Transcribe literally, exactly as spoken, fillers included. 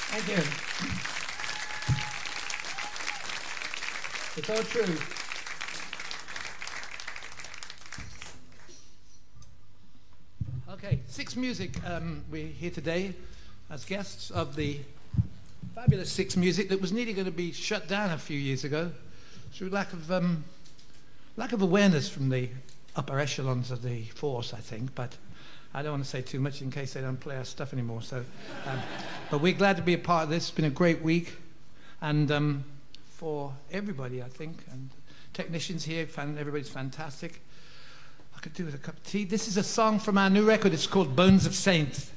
Thank you. It's all true. Okay, Six Music. Um, we're here today as guests of the fabulous Six Music that was nearly going to be shut down a few years ago through lack of um, lack of awareness from the upper echelons of the force, I think. But I don't want to say too much in case they don't play our stuff anymore. So, um, but we're glad to be a part of this. It's been a great week, and um, for everybody, I think, and technicians here, fan, everybody's fantastic. I could do with a cup of tea. This is a song from our new record. It's called Bones of Saints.